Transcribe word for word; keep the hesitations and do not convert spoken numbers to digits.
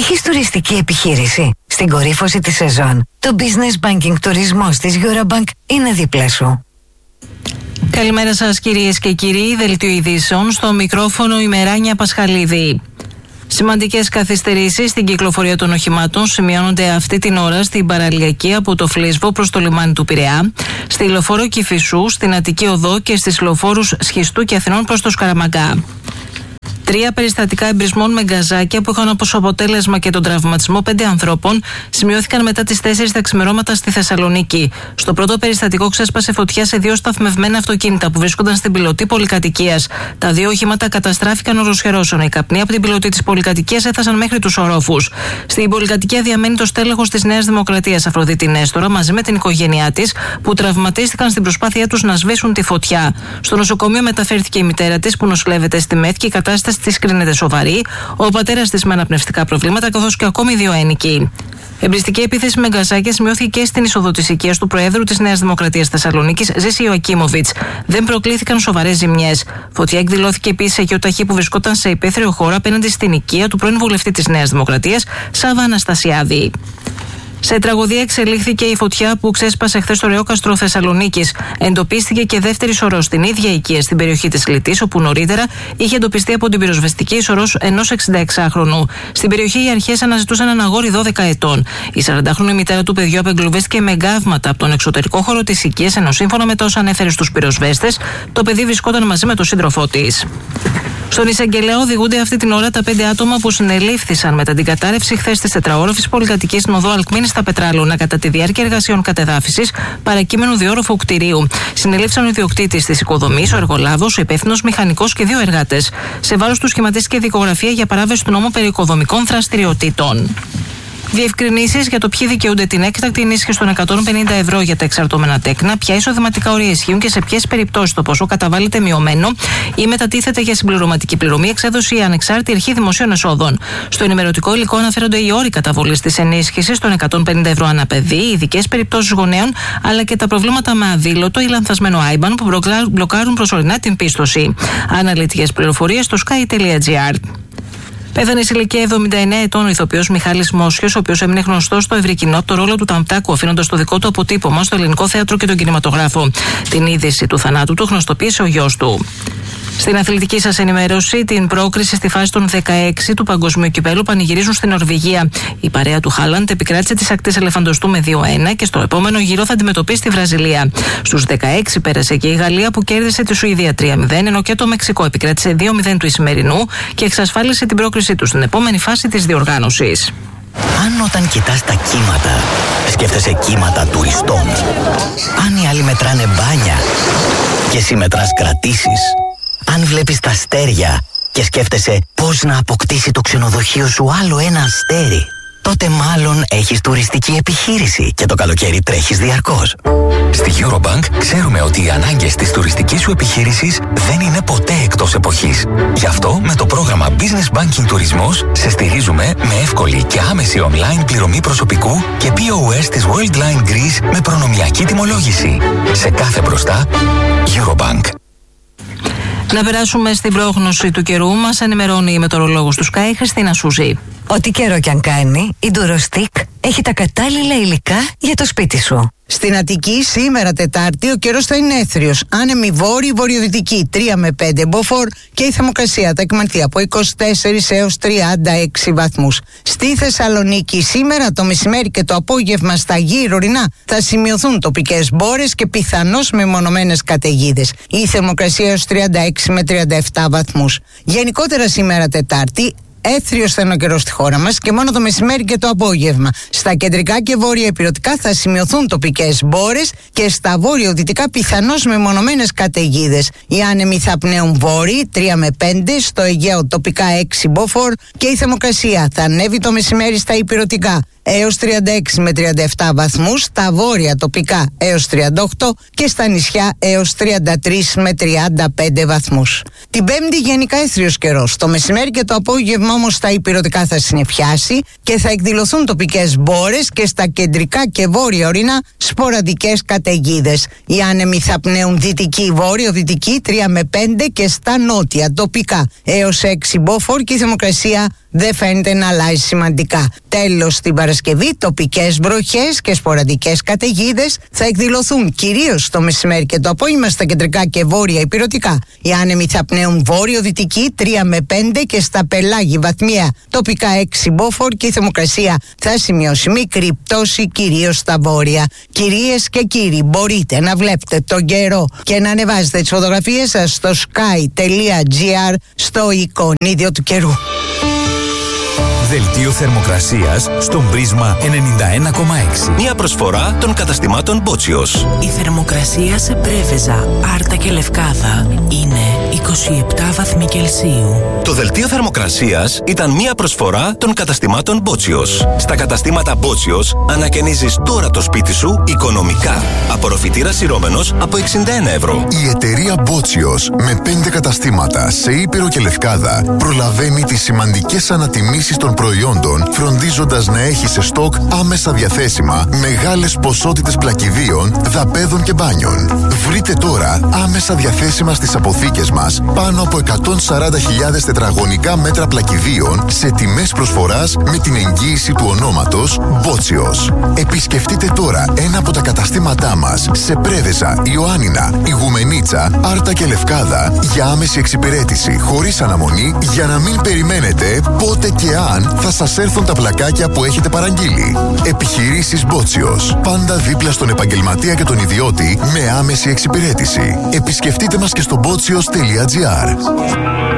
Έχεις τουριστική επιχείρηση? Στην κορύφωση της σεζόν, το Business Banking τουρισμός της Eurobank είναι δίπλα σου. Καλημέρα σας κυρίες και κύριοι, δελτίο ειδήσεων, στο μικρόφωνο η Μεράνια Πασχαλίδη. Σημαντικές καθυστερήσεις στην κυκλοφορία των οχημάτων σημειώνονται αυτή την ώρα στην παραλιακή από το Φλίσβο προς το λιμάνι του Πειραιά, στη λεωφόρο Κηφισού, στην Αττική Οδό και στις λεωφόρους Σχιστού και Αθηνών προς το Σκαραμαγκά. Τρία περιστατικά εμπρισμών με γκαζάκια που είχαν ως αποτέλεσμα και τον τραυματισμό πέντε ανθρώπων σημειώθηκαν μετά τις τέσσερις τα ξημερώματα στη Θεσσαλονίκη. Στο πρώτο περιστατικό ξέσπασε φωτιά σε δύο σταθμευμένα αυτοκίνητα που βρίσκονταν στην πιλωτή πολυκατοικίας. Τα δύο οχήματα καταστράφηκαν οροσχερώσεων. Οι καπνοί από την πιλωτή της πολυκατοικίας έφτασαν μέχρι τους ορόφους. Στην πολυκατοικία διαμένει το στέλεχος της Νέας Δημοκρατίας Αφροδίτη Νέστορα μαζί με την οικογένειά της που τραυματίστηκαν στην προσπάθειά τους να σβήσουν τη φωτιά. Στο νοσοκομείο μεταφέρθηκε η μητέρα της που νοσηλεύεται στη ΜΕΘ και η κατάσταση της κρίνεται σοβαρή, ο πατέρας της με αναπνευστικά προβλήματα, καθώς και ακόμη δύο ένικοι. Εμπριστική επίθεση με γκαζάκια σημειώθηκε και στην είσοδο της οικίας του Προέδρου της Νέας Δημοκρατίας Θεσσαλονίκης, Ζήση Ιωακίμοβιτς. Δεν προκλήθηκαν σοβαρές ζημιές. Φωτιά εκδηλώθηκε επίσης σε γεωταχή που βρισκόταν σε υπαίθριο χώρο απέναντι στην οικία του πρώην βουλευτή της Νέας Δημοκρατίας, Σάβα Αναστασιάδη. Σε τραγωδία εξελίχθηκε η φωτιά που ξέσπασε χθες στο Ρεόκαστρο Θεσσαλονίκης. Εντοπίστηκε και δεύτερη σωρός στην ίδια οικία στην περιοχή της Λυτής, όπου νωρίτερα είχε εντοπιστεί από την πυροσβεστική σωρός ενός εξηνταεξάχρονου. Στην περιοχή οι αρχές αναζητούσαν ένα αγόρι δώδεκα ετών. Η σαραντάχρονη μητέρα του παιδιού απεγκλωβίστηκε με γκάβματα από τον εξωτερικό χώρο της οικίας, ενώ σύμφωνα με τα όσα ανέφερε στους πυροσβέστες, το παιδί βρισκόταν μαζί με τον σύντροφό της. Στον εισαγγελέα οδηγούνται αυτή την ώρα τα πέντε άτομα που συνελήφθησαν μετά την κατάρρευση χθες της τετραόροφης πολυκατοικίας στην οδό Αλκμήνη στα Πετράλωνα κατά τη διάρκεια εργασιών κατεδάφισης παρακείμενου διόροφου κτηρίου. Συνελήφθησαν ο ιδιοκτήτης της οικοδομής, ο εργολάβος, ο υπεύθυνος μηχανικός και δύο εργάτες. Σε βάρος του σχηματίστηκε δικογραφία για παράβαση του νόμου περί οικοδομικών δραστηριοτήτων. Διευκρινήσεις για το ποιοι δικαιούνται την έκτακτη ενίσχυση των εκατόν πενήντα ευρώ για τα εξαρτώμενα τέκνα, ποια εισοδηματικά όρια ισχύουν και σε ποιες περιπτώσεις το ποσό καταβάλλεται μειωμένο ή μετατίθεται για συμπληρωματική πληρωμή, εξέδωση ή ανεξάρτητη αρχή δημοσίων εσόδων. Στο ενημερωτικό υλικό αναφέρονται οι όροι καταβολής της ενίσχυσης των εκατόν πενήντα ευρώ ανά παιδί, οι ειδικές περιπτώσεις γονέων, αλλά και τα προβλήματα με αδήλωτο ή λανθασμένο άιμπαν που μπλοκάρουν προσωρινά την πίστοση. Αναλυτικές πληροφορίες στο sky τελεία gr. Πέθανε σε ηλικία εβδομήντα εννέα ετών ο ηθοποιός Μιχάλης Μόσχιος, ο οποίος έμεινε γνωστός στο ευρύ κοινό από το ρόλο του Ταμτάκου, αφήνοντας το δικό του αποτύπωμα στο ελληνικό θέατρο και τον κινηματογράφο. Την είδηση του θανάτου του γνωστοποίησε ο γιος του. Στην αθλητική σας ενημέρωση, την πρόκριση στη φάση των δεκαέξι του Παγκοσμίου Κυπέλλου πανηγυρίζουν στην Νορβηγία. Η παρέα του Χάλαντ επικράτησε τις ακτές Ελεφαντοστού με δύο ένα και στο επόμενο γύρο θα αντιμετωπίσει τη Βραζιλία. Στους δεκαέξι πέρασε και η Γαλλία που κέρδισε τη Σουηδία τρία μηδέν, ενώ και το Μεξικό επικράτησε δύο μηδέν του Ισημερινού και εξασφάλισε την πρόκρισή του στην επόμενη φάση της διοργάνωσης. Αν όταν κοιτάς τα κύματα, σκέφτεσαι κύματα τουριστών. Αν οι άλλοι μετράνε μπάνια και εσύ μετράς κρατήσεις. Αν βλέπεις τα αστέρια και σκέφτεσαι πώς να αποκτήσει το ξενοδοχείο σου άλλο ένα αστέρι, τότε μάλλον έχεις τουριστική επιχείρηση και το καλοκαίρι τρέχεις διαρκώς. Στη Eurobank ξέρουμε ότι οι ανάγκες της τουριστικής σου επιχείρησης δεν είναι ποτέ εκτός εποχής. Γι' αυτό με το πρόγραμμα Business Banking Τουρισμός σε στηρίζουμε με εύκολη και άμεση online πληρωμή προσωπικού και πι ο ες της Worldline Greece με προνομιακή τιμολόγηση. Σε κάθε μπροστά, Eurobank. Να περάσουμε στην πρόγνωση του καιρού. Μας ενημερώνει η μετεωρολόγος του Sky, Χριστίνα Σούζη. Ό,τι καιρό κι αν κάνει, η Durostic έχει τα κατάλληλα υλικά για το σπίτι σου. Στην Αττική σήμερα Τετάρτη ο καιρός θα είναι έθριος, άνεμη βόρειο βορειοδυτική τρία με πέντε μποφόρ και η θερμοκρασία θα εκμανθεί από είκοσι τέσσερα έως τριάντα έξι βαθμούς. Στη Θεσσαλονίκη σήμερα το μεσημέρι και το απόγευμα στα γύρω ορεινά θα σημειωθούν τοπικές μπόρες και πιθανώς μεμονωμένες καταιγίδες. Η θερμοκρασία έως τριάντα έξι με τριάντα επτά βαθμούς. Γενικότερα σήμερα Τετάρτη έθριος θα είναι ο καιρός στη χώρα μας και μόνο το μεσημέρι και το απόγευμα. Στα κεντρικά και βόρεια ηπειρωτικά θα σημειωθούν τοπικές μπόρες και στα βόρειο-δυτικά πιθανώς μεμονωμένες καταιγίδες. Οι άνεμοι θα πνέουν βόρειοι τρία με πέντε, στο Αιγαίο τοπικά έξι μποφόρ και η θερμοκρασία θα ανέβει το μεσημέρι στα ηπειρωτικά έως τριάντα έξι με τριάντα επτά βαθμούς, στα βόρεια τοπικά έως τριάντα οκτώ και στα νησιά έως τριάντα τρία με τριάντα πέντε βαθμούς. Την Πέμπτη γενικά έθριος καιρός. Το μεσημέρι και το απόγευμα όμως στα ηπειρωτικά θα συννεφιάσει και θα εκδηλωθούν τοπικές μπόρες και στα κεντρικά και βόρεια ορεινά σποραδικές καταιγίδες. Οι άνεμοι θα πνέουν δυτική βόρειο-δυτική τρία με πέντε και στα νότια τοπικά έως έξι μποφόρ και η θερμοκρασία δεν φαίνεται να αλλάζει σημαντικά. Τέλος, την Παρασκευή τοπικές βροχές και σποραδικές καταιγίδες θα εκδηλωθούν κυρίως το μεσημέρι και το απόγευμα στα κεντρικά και βόρεια υπηρετικά. Οι άνεμοι θα πνέουν βόρειο-δυτική τρία με πέντε και στα πελάγη βαθμία τοπικά έξι μποφόρ και η θερμοκρασία θα σημειώσει μικρή πτώση κυρίως στα βόρεια. Κυρίες και κύριοι, μπορείτε να βλέπετε τον καιρό και να ανεβάζετε τις φωτογραφίες σας στο sky.gr στο εικονίδιο του καιρού. Δελτίο θερμοκρασίας στον Πρίσμα ενενήντα ένα κόμμα έξι. Μια προσφορά των καταστημάτων Μπότσιος. Η θερμοκρασία σε Πρέβεζα, Άρτα και Λευκάδα είναι είκοσι επτά βαθμοί Κελσίου. Το δελτίο θερμοκρασίας ήταν μια προσφορά των καταστημάτων Μπότσιος. Στα καταστήματα Μπότσιος ανακαινίζεις τώρα το σπίτι σου οικονομικά. Απορροφητήρας σειρώμενος από εξήντα ένα ευρώ. Η εταιρεία Μπότσιος με πέντε καταστήματα σε Ήπειρο και Λευκάδα προλαβαίνει τις σημαντικές ανατιμήσεις των προϊόντων, φροντίζοντας να έχει σε στόκ άμεσα διαθέσιμα μεγάλες ποσότητες πλακιδίων, δαπέδων και μπάνιων. Βρείτε τώρα άμεσα διαθέσιμα στις αποθήκες μας πάνω από εκατόν σαράντα χιλιάδες τετραγωνικά μέτρα πλακιδίων σε τιμές προσφοράς με την εγγύηση του ονόματος Μπότσιος. Επισκεφτείτε τώρα ένα από τα καταστήματά μας σε Πρέβεζα, Ιωάννινα, Ιγουμενίτσα, Άρτα και Λευκάδα για άμεση εξυπηρέτηση χωρίς αναμονή, για να μην περιμένετε πότε και αν θα σας έρθουν τα πλακάκια που έχετε παραγγείλει. Επιχειρήσεις Μπότσιος. Πάντα δίπλα στον επαγγελματία και τον ιδιώτη με άμεση εξυπηρέτηση. Επισκεφτείτε μας και στο μπότσιος τελεία τζι άρ.